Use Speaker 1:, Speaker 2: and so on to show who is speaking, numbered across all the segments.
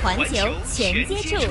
Speaker 1: 环球全接触。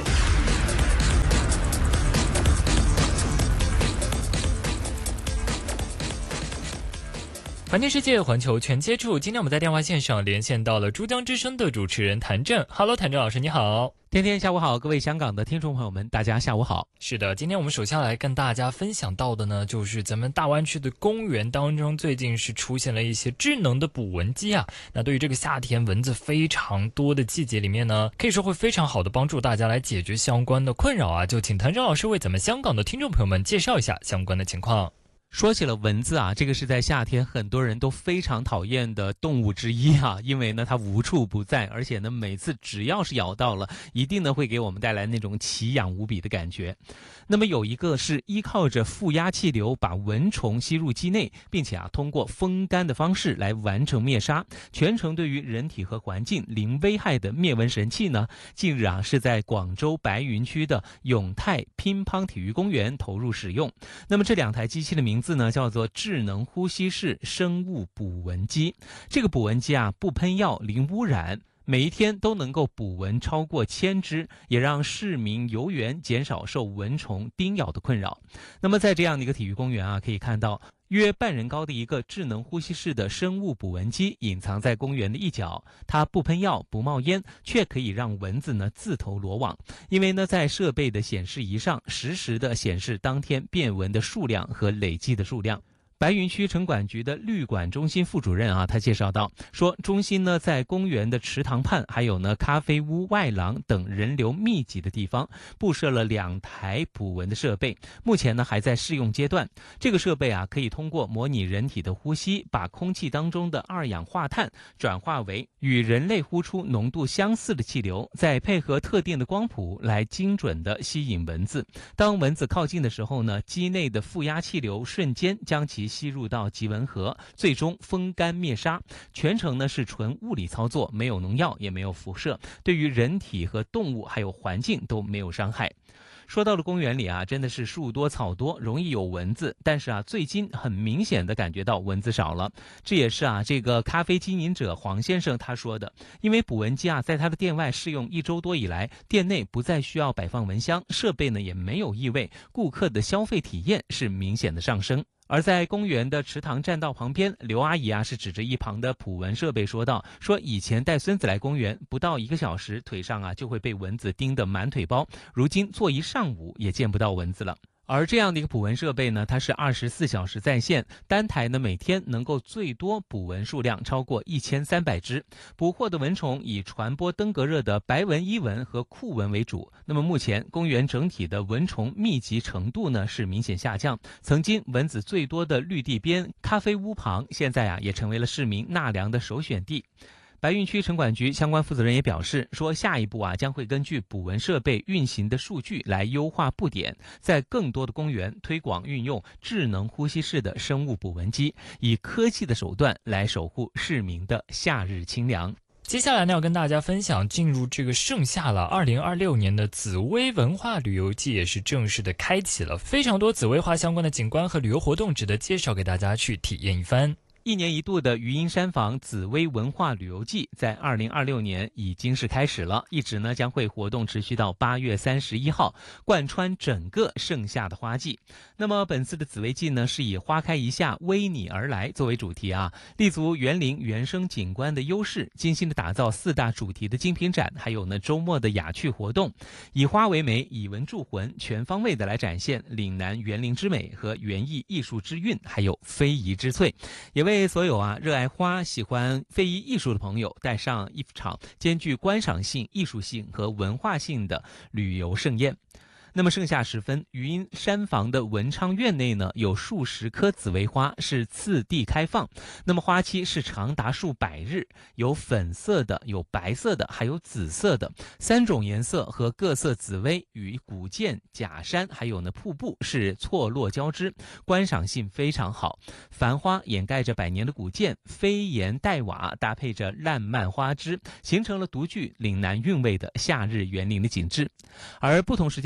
Speaker 2: 环球世界，环球全接触。今天我们在电话线上连线到了珠江之声的主持人谭震。Hello， 谭震老师，你好。
Speaker 3: 天天下午好，各位香港的听众朋友们，大家下午好。
Speaker 2: 是的，今天我们首先来跟大家分享到的呢，就是咱们大湾区的公园当中，最近是出现了一些智能的捕蚊机啊。那对于这个夏天蚊子非常多的季节里面呢，可以说会非常好的帮助大家来解决相关的困扰啊。就请谭震老师为咱们香港的听众朋友们介绍一下相关的情况。
Speaker 3: 说起了蚊子啊，这个是在夏天很多人都非常讨厌的动物之一啊，因为呢它无处不在，而且呢每次只要是咬到了，一定呢会给我们带来那种奇痒无比的感觉。那么有一个是依靠着负压气流把蚊虫吸入机内，并且通过风干的方式来完成灭杀，全程对于人体和环境零危害的灭蚊神器呢，近日是在广州白云区的永泰乒乓体育公园投入使用。那么这两台机器的名字呢叫做智能呼吸式生物捕蚊机。这个捕蚊机不喷药，零污染，每一天都能够捕蚊超过1000只，也让市民游园减少受蚊虫叮咬的困扰。那么在这样的一个体育公园可以看到约半人高的一个智能呼吸式的生物捕蚊机隐藏在公园的一角，它不喷药不冒烟，却可以让蚊子自投罗网。因为在设备的显示仪上实时的显示当天变蚊的数量和累计的数量。白云区城管局的绿管中心副主任他介绍到说，中心在公园的池塘畔还有咖啡屋外廊等人流密集的地方布设了2台捕蚊的设备，目前还在试用阶段。这个设备可以通过模拟人体的呼吸，把空气当中的二氧化碳转化为与人类呼出浓度相似的气流，再配合特定的光谱来精准的吸引蚊子。当蚊子靠近的时候呢，机内的负压气流瞬间将其吸入到集蚊盒，最终风干灭杀。全程是纯物理操作，没有农药也没有辐射，对于人体和动物还有环境都没有伤害。说到了公园里真的是树多草多，容易有蚊子，但是最近很明显的感觉到蚊子少了。这也是这个咖啡经营者黄先生他说的，因为捕蚊机在他的店外试用1周多以来，店内不再需要摆放蚊香，设备呢也没有异味，顾客的消费体验是明显的上升。而在公园的池塘栈道旁边，刘阿姨是指着一旁的捕蚊设备说道，说以前带孙子来公园，不到1个小时腿上就会被蚊子叮得满腿包，如今坐一上午也见不到蚊子了。而这样的一个捕蚊设备呢，它是24小时在线，单台呢每天能够最多捕蚊数量超过1300只，捕获的蚊虫以传播登革热的白纹伊蚊和库蚊为主。那么目前公园整体的蚊虫密集程度呢是明显下降，曾经蚊子最多的绿地边咖啡屋旁，现在也成为了市民纳凉的首选地。白云区城管局相关负责人也表示说，下一步将会根据捕蚊设备运行的数据来优化布点，在更多的公园推广运用智能呼吸式的生物捕蚊机，以科技的手段来守护市民的夏日清凉。
Speaker 2: 接下来呢，要跟大家分享进入这个盛夏了，2026年的紫薇文化旅游季也是正式的开启了，非常多紫薇花相关的景观和旅游活动值得介绍给大家去体验一番。
Speaker 3: 1年1度的余音山房紫薇文化旅游季在2026年已经是开始了，一直呢将会活动持续到8月31号，贯穿整个盛夏的花季。那么本次的紫薇季呢是以花开一夏为你而来作为主题立足园林原生景观的优势，精心的打造4大主题的精品展，还有呢周末的雅趣活动，以花为媒，以文助魂，全方位的来展现岭南园林之美和园艺艺术之韵，还有非遗之翠，也为所有热爱花、喜欢非遗艺术的朋友带上一场兼具观赏性、艺术性和文化性的旅游盛宴。那么盛夏时分，余音山房的文昌院内呢，有数十棵紫薇花是次第开放。那么花期是长达数百日，有粉色的，有白色的，还有紫色的3种颜色和各色紫薇与古建、假山还有瀑布是错落交织，观赏性非常好。繁花掩盖着百年的古建，飞檐黛瓦搭配着烂漫花枝，形成了独具岭南韵味的夏日园林的景致。而不同时间段的景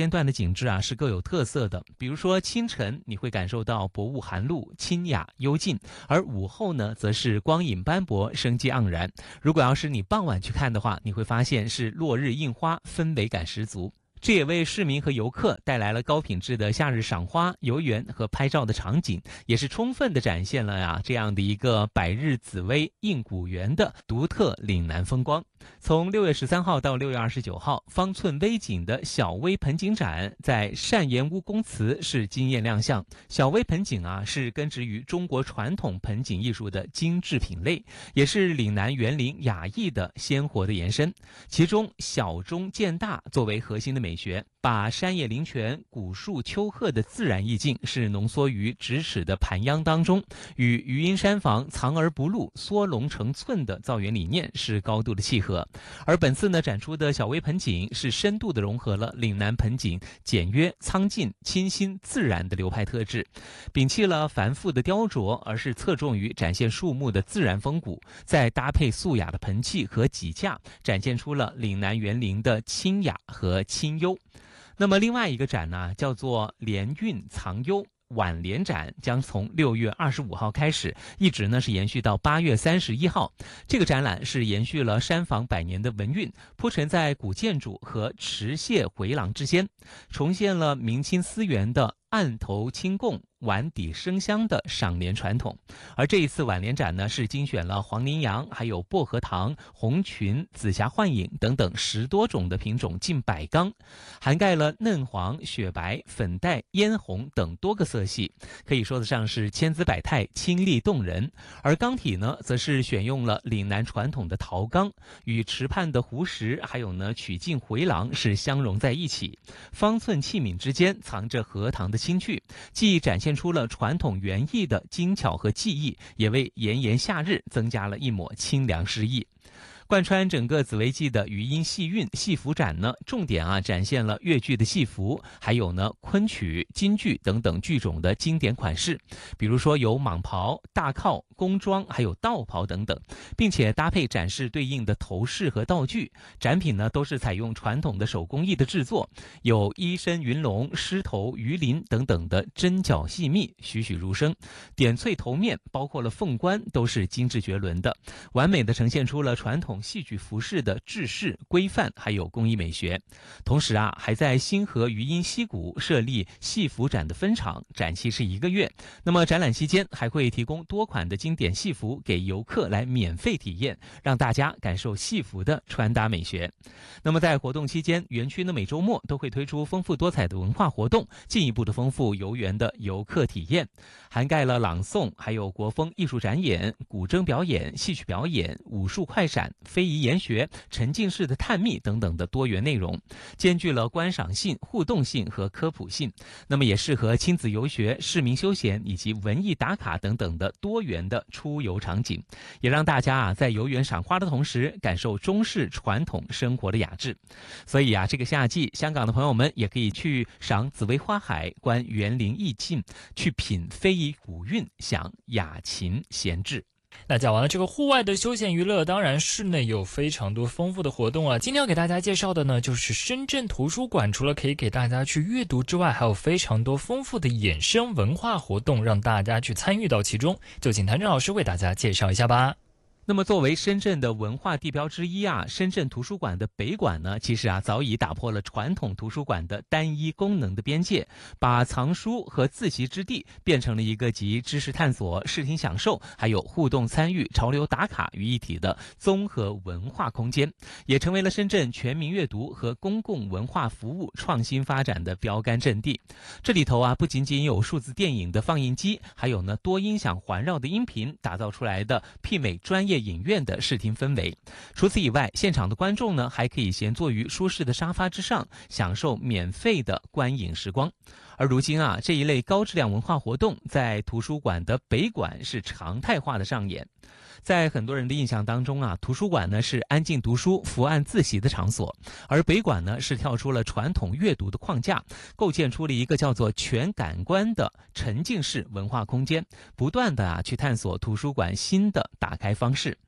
Speaker 3: 景致啊是各有特色的。比如说清晨你会感受到薄雾寒露，清雅幽静，而午后呢则是光影斑驳，生机盎然。如果要是你傍晚去看的话，你会发现是落日映花，氛围感十足。这也为市民和游客带来了高品质的夏日赏花、游园和拍照的场景，也是充分的展现了这样的一个百日紫薇映古园的独特岭南风光。从6月13号到6月29号，方寸微景的小微盆景展在单檐屋公祠是惊艳亮相。小微盆景是根植于中国传统盆景艺术的精致品类，也是岭南园林雅逸的鲜活的延伸。其中小中见大作为核心的美学，把山野林泉、古树秋壑的自然意境是浓缩于咫尺的盘央当中，与余荫山房藏而不露、缩龙成寸的造园理念是高度的契合。而本次呢展出的小微盆景是深度的融合了岭南盆景简约、苍劲、清新、自然的流派特质，摒弃了繁复的雕琢，而是侧重于展现树木的自然风骨，再搭配素雅的盆器和几架，展现出了岭南园林的清雅和清幽。那么另外一个展呢，叫做莲韵藏幽晚莲展，将从6月25号开始，一直呢是延续到8月31号。这个展览是延续了山房100年的文韵，铺陈在古建筑和池榭回廊之间，重现了明清思源的案头清供、碗底生香的赏莲传统。而这一次晚莲展呢，是精选了黄羚羊、还有薄荷糖、红裙、紫霞幻影等等10多种的品种近100缸，涵盖了嫩黄、雪白、粉黛、嫣红等多个色系，可以说得上是千姿百态、清丽动人。而缸体呢，则是选用了岭南传统的陶缸，与池畔的湖石还有呢曲径回廊是相融在一起，方寸器皿之间藏着荷塘的清趣，既展现出了传统园艺的精巧和技艺，也为炎炎夏日增加了一抹清凉诗意。贯穿整个紫薇季的余音戏韵戏服展呢，重点展现了越剧的戏服，还有呢昆曲、京剧等等剧种的经典款式，比如说有蟒袍、大靠、宫装，还有道袍等等，并且搭配展示对应的头饰和道具。展品呢都是采用传统的手工艺的制作，有衣身云龙、狮头、鱼鳞等等的针脚细密，栩栩如生。点翠头面，包括了凤冠，都是精致绝伦的，完美的呈现出了传统戏剧服饰的制式规范，还有工艺美学。同时还在星河余音溪谷设立戏服展的分场，展期是1个月。那么展览期间还会提供多款的经典戏服给游客来免费体验，让大家感受戏服的穿搭美学。那么在活动期间，园区呢每周末都会推出丰富多彩的文化活动，进一步的丰富游园的游客体验，涵盖了朗诵，还有国风艺术展演、古筝表演、戏曲表演、武术快闪、非遗研学、沉浸式的探秘等等的多元内容，兼具了观赏性、互动性和科普性。那么也适合亲子游学、市民休闲以及文艺打卡等等的多元的出游场景，也让大家在游园赏花的同时，感受中式传统生活的雅致。所以这个夏季，香港的朋友们也可以去赏紫薇花海，观园林意境，去品非遗古韵，享雅琴闲置。
Speaker 2: 那讲完了这个户外的休闲娱乐，当然室内有非常多丰富的活动啊。今天要给大家介绍的呢，就是深圳图书馆，除了可以给大家去阅读之外，还有非常多丰富的衍生文化活动，让大家去参与到其中。就请谭正老师为大家介绍一下吧。
Speaker 3: 那么作为深圳的文化地标之一深圳图书馆的北馆呢，其实早已打破了传统图书馆的单一功能的边界，把藏书和自习之地变成了一个集知识探索、视听享受还有互动参与、潮流打卡于一体的综合文化空间，也成为了深圳全民阅读和公共文化服务创新发展的标杆阵地。这里头不仅仅有数字电影的放映机，还有呢多音响环绕的音频打造出来的媲美专业影院的视听氛围。除此以外，现场的观众呢还可以闲坐于舒适的沙发之上，享受免费的观影时光。而如今这一类高质量文化活动在图书馆的北馆是常态化的上演。在很多人的印象当中图书馆呢是安静读书、伏案自习的场所，而北馆呢是跳出了传统阅读的框架，构建出了一个叫做全感官的沉浸式文化空间，不断的去探索图书馆新的打开方式。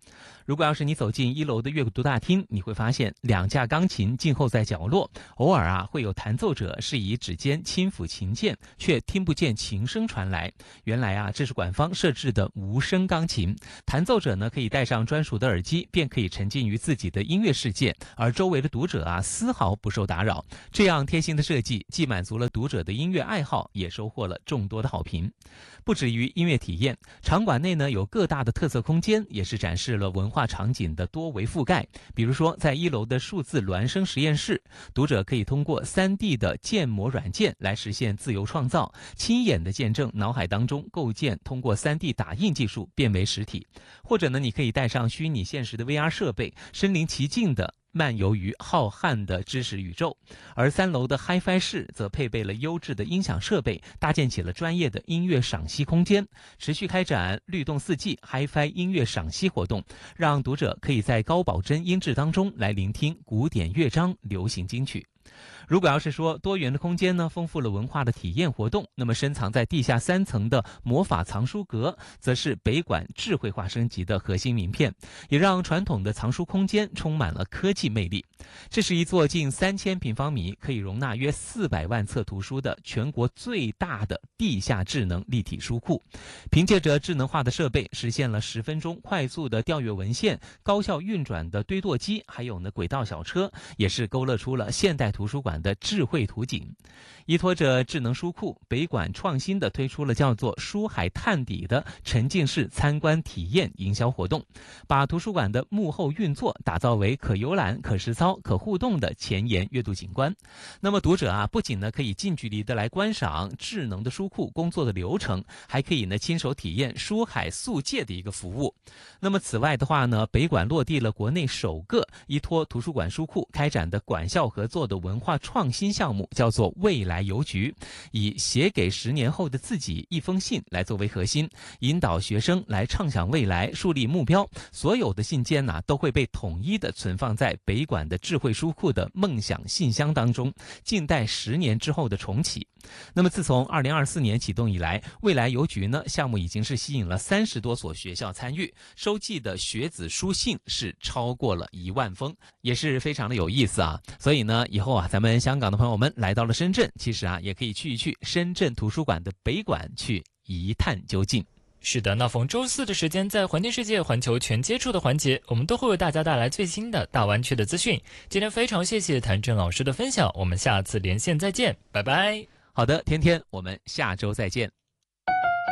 Speaker 3: 如果要是你走进1楼的阅读大厅，你会发现2架钢琴静候在角落，偶尔会有弹奏者是以指尖轻抚琴键，却听不见琴声传来。原来这是馆方设置的无声钢琴，弹奏者呢可以戴上专属的耳机，便可以沉浸于自己的音乐世界，而周围的读者丝毫不受打扰。这样贴心的设计，既满足了读者的音乐爱好，也收获了众多的好评。不止于音乐体验，场馆内呢有各大的特色空间，也是展示了文化场景的多维覆盖。比如说，在1楼的数字孪生实验室，读者可以通过3D 的建模软件来实现自由创造，亲眼的见证脑海当中构建通过3D 打印技术变为实体。或者呢，你可以带上虚拟现实的 VR 设备，身临其境的漫游于浩瀚的知识宇宙。而3楼的 HiFi 室则配备了优质的音响设备，搭建起了专业的音乐赏析空间，持续开展律动4季 HiFi 音乐赏析活动，让读者可以在高保真音质当中来聆听古典乐章、流行金曲。如果要是说多元的空间呢，丰富了文化的体验活动，那么深藏在地下3层的魔法藏书阁，则是北馆智慧化升级的核心名片，也让传统的藏书空间充满了科技魅力。这是一座近3000平方米，可以容纳约400万册图书的全国最大的地下智能立体书库。凭借着智能化的设备，实现了10分钟快速的调阅文献、高效运转的堆垛机，还有轨道小车，也是勾勒出了现代图书馆的智慧图景。依托着智能书库，北馆创新的推出了叫做书海探底的沉浸式参观体验营销活动，把图书馆的幕后运作打造为可游览、可实操、可互动的前沿阅读景观。那么读者不仅可以近距离的来观赏智能的书库工作的流程，还可以亲手体验书海速借的一个服务。那么此外的话呢，北馆落地了国内首个依托图书馆书库开展的馆校合作的文化创新项目，叫做未来邮局，以写给10年后的自己一封信来作为核心，引导学生来畅想未来、树立目标。所有的信件都会被统一的存放在北馆的智慧书库的梦想信箱当中，静待10年之后的重启。那么自从2024年启动以来，未来邮局呢项目已经是吸引了30多所学校参与，收寄的学子书信是超过了1万封，也是非常的有意思所以呢，以后咱们香港的朋友们来到了深圳，其实也可以去一去深圳图书馆的北馆去一探究竟。
Speaker 2: 是的，那逢周4的时间，在环听世界环球全接触的环节，我们都会为大家带来最新的大湾区的资讯。今天非常谢谢谭震老师的分享，我们下次连线再见，拜拜。
Speaker 3: 好的，天天，我们下周再见。